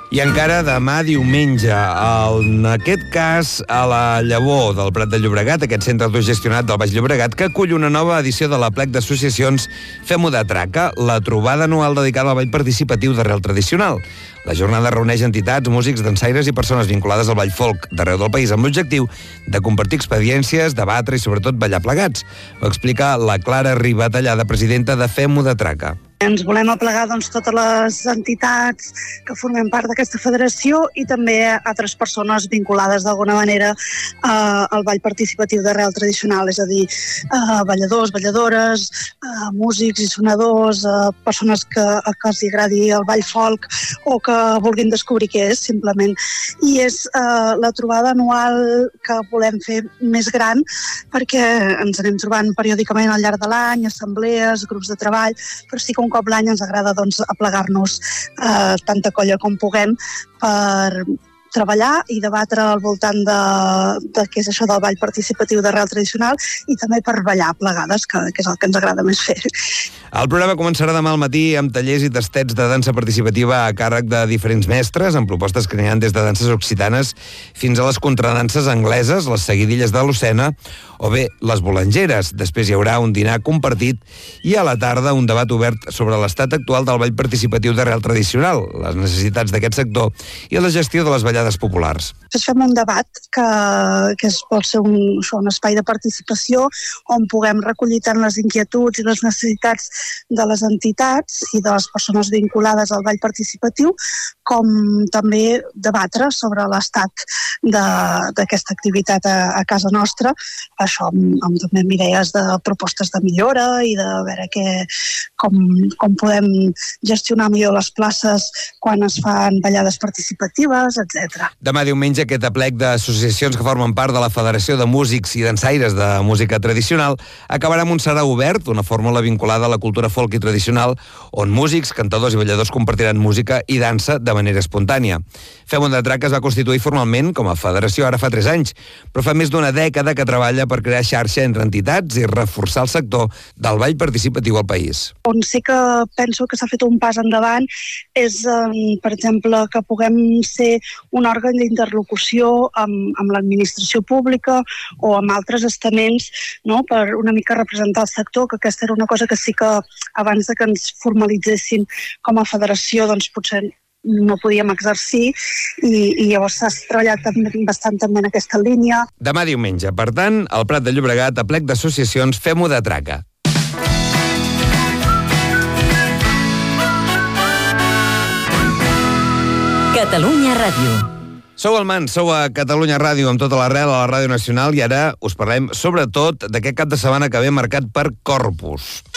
I encara demà diumenge, en aquest cas a la Llavor del Prat de Llobregat, aquest centre autogestionat del Baix Llobregat, que acull una nova edició de l'Aplec d'associacions Fem-ho de Traca, la trobada anual dedicada al ball participatiu d'arrel tradicional. La jornada reuneix entitats, músics, dansaires i persones vinculades al ball folk d'arreu del país amb l'objectiu de compartir experiències, debatre i sobretot ballar plegats. Ho explica la Clara Ribatallada, presidenta de Fem-ho de Traca. Ens volem aplegar totes les entitats que formem part d'aquesta federació i també altres persones vinculades d'alguna manera al ball participatiu d'arrel tradicional, és a dir, balladors, balladores, músics i sonadors, persones que els agradi el ball folk o que vulguin descobrir què és, simplement. I és la trobada anual que volem fer més gran perquè ens anem trobant periòdicament al llarg de l'any, assemblees, grups de treball, però sí que un cop l'any ens agrada aplegar-nos tanta colla com puguem per treballar i debatre al voltant de què és això del ball participatiu d'arrel tradicional i també per ballar plegades, que és el que ens agrada més fer. El programa començarà demà al matí amb tallers i tastets de dansa participativa a càrrec de diferents mestres, amb propostes que aniran des de danses occitanes fins a les contradanses angleses, les seguidilles de Lucena o bé les bolangeres. Després hi haurà un dinar compartit i a la tarda un debat obert sobre l'estat actual del ball participatiu d'arrel tradicional, les necessitats d'aquest sector i la gestió de les ballades populars. Fem un debat que vol ser un espai de participació on puguem recollir tant les inquietuds i les necessitats de les entitats i de les persones vinculades al ball participatiu, com també debatre sobre l'estat d'aquesta activitat a casa nostra, això també amb idees de propostes de millora i de veure com podem gestionar millor les places quan es fan ballades participatives, etc. Demà diumenge aquest aplec d'associacions que formen part de la Federació de Músics i Dansaires de Música Tradicional acabarà amb un serà obert, una fórmula vinculada a la cultura folk i tradicional, on músics, cantadors i balladors compartiran música i dansa de manera espontània. Fem-ho de Traca es va constituir formalment com a federació ara fa 3 anys, però fa més d'una dècada que treballa per crear xarxa entre entitats i reforçar el sector del ball participatiu al país. On sí que penso que s'ha fet un pas endavant és, per exemple, que puguem ser un òrgan d'interlocució amb l'administració pública o amb altres estaments, no? Per una mica representar el sector, que aquesta era una cosa que sí que abans de que ens formalitzessin com a federació doncs potser no podíem exercir i llavors s'ha treballat bastant també en aquesta línia. Demà diumenge, per tant, al Prat de Llobregat, aplec d'associacions Fem-ho de Traca. Catalunya Ràdio. Sou al Mans, sou a Catalunya Ràdio amb tota l'arrel a la Ràdio Nacional i ara us parlem sobretot d'aquest cap de setmana que ve marcat per Corpus.